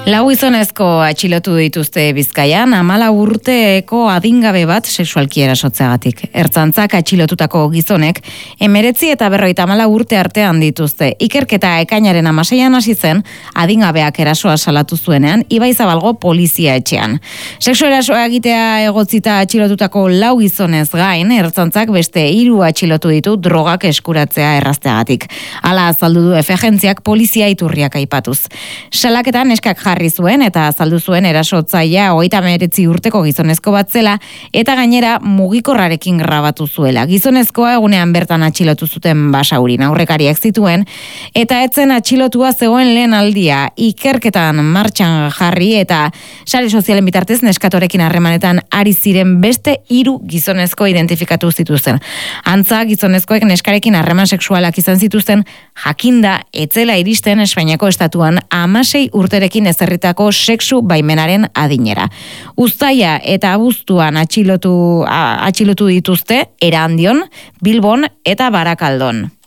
Lau gizonezko atxilotu dituzte Bizkaian, 14 urteko adingabe bat sexualki erasotzeagatik. Ertzaintzak atxilotutako gizonek 19 eta 54 urte artean dituzte. Ikerketa ekainaren 16an hasi zen, adingabeak erasoa salatu zuenean Ibaizabalgo polizia etxean. Sexu erasoa egitea egotzita atxilotutako 4 gizonez gain, ertzaintzak beste 3 atxilotu ditu drogak eskuratzea errazteagatik. Hala azaldu du agentziak polizia iturriak aipatuz. Salaketan neskak jarri zuen eta azaldu zuen erasotzailea 39 urteko gizonezko bat zela eta gainera mugikorrarekin grabatu zuela. Gizonezkoa egunean bertan atxilotu zuten Basaurin aurrekariak zituen eta etzen atxilotua zegoen lehen aldia. Ikerketan martxan jarri eta sare sozialen bitartez neskatorekin harremanetan ari ziren beste 3 gizonezko identifikatu zituzten. Antza gizonezkoek neskarekin harreman sexualak izan zituzten jakinda etzela iristen Espainiako estatuan 16 urterekin ezarritako sexu baimenaren adinera. Uztaia eta abuztuan atxilotu dituzte Erandion, Bilbon eta Barakaldon.